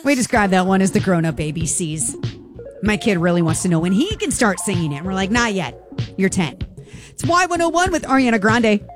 We describe that one as the grown-up ABCs. My kid really wants to know when he can start singing it. And we're like, not yet. You're 10. It's Y101 with Ariana Grande.